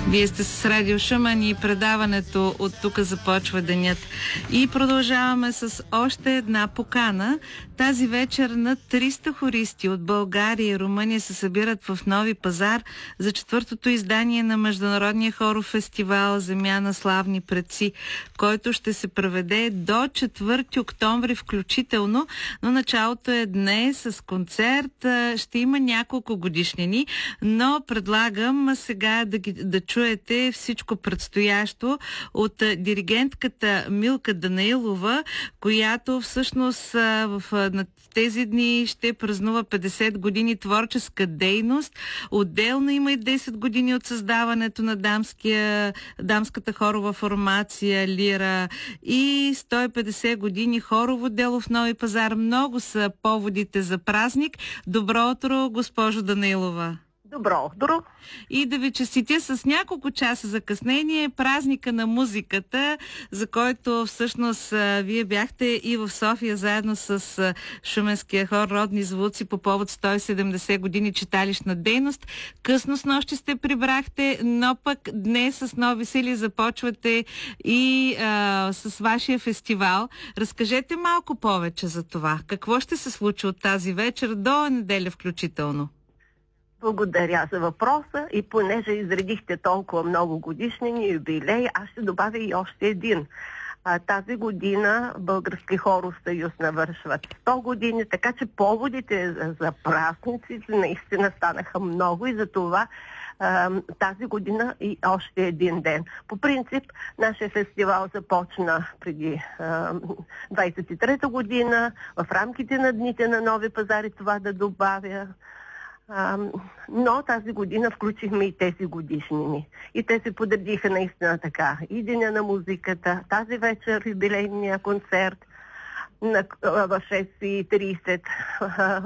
Вие сте с Радио Шумен и предаването "От тук започва денят". И продължаваме с още една покана. Тази вечер над 300 хористи от България и Румъния се събират в Нови пазар за четвъртото издание на Международния хоров фестивал "Земя на славни предци", който ще се проведе до 4 октомври включително, но началото е днес с концерт. Ще има няколко годишнини, но предлагам сега да чуете всичко предстоящо от диригентката Милка Данаилова, която всъщност на тези дни ще празнува 50 години творческа дейност. Отделно има и 10 години от създаването на дамската хорова формация Лира и 150 години хорово дело в Нови пазар. Много са поводите за празник. Добро утро, госпожо Данаилова. Добро утро. И да ви честитя с няколко часа закъснение празника на музиката, за който всъщност вие бяхте и в София заедно с Шуменския хор "Родни звуци" по повод 170 години читалищна дейност. Късно снощи сте прибрахте, но пък днес с нови сили започвате и с вашия фестивал. Разкажете малко повече за това. Какво ще се случи от тази вечер до неделя включително? Благодаря за въпроса и понеже изредихте толкова много годишнини, юбилей, аз ще добавя и още един. Тази година Български хоров съюз навършват 100 години, така че поводите за празниците наистина станаха много и за това тази година и още един ден. По принцип, нашия фестивал започна преди 23-та година, в рамките на дните на Нови пазари, това да добавя. Но тази година включихме и тези годишнини. И те се подредиха наистина така. И Деня на музиката, тази вечер юбилейния концерт в 6:30